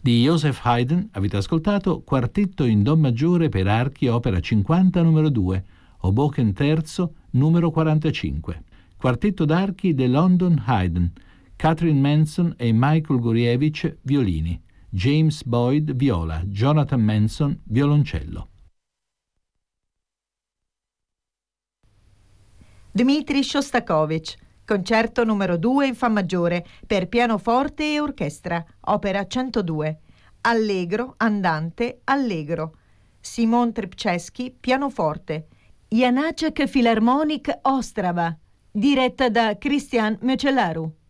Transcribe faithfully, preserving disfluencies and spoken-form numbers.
Di Joseph Haydn avete ascoltato Quartetto in Do maggiore per archi, opera cinquanta numero due, Hoboken terzo numero quarantacinque. Quartetto d'archi del London Haydn, Catherine Manson e Michael Gurievich violini, James Boyd viola, Jonathan Manson violoncello. Dmitri Shostakovich, concerto numero due in fa maggiore per pianoforte e orchestra, opera centodue, Allegro, andante, allegro. Simon Trpčevský, pianoforte. Janáček Philharmonic Ostrava, diretta da Christian Mecelaru.